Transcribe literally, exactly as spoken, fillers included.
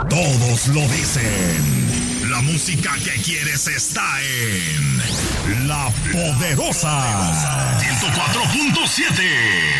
Todos lo dicen. La música que quieres está en La Poderosa ciento cuatro punto siete.